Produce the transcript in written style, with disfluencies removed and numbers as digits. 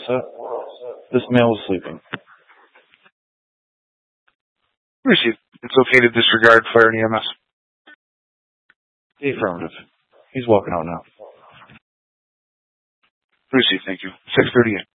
set. This male is sleeping. Received. It's okay to disregard fire and EMS. The affirmative. He's walking out now. Received, thank you. 6:38.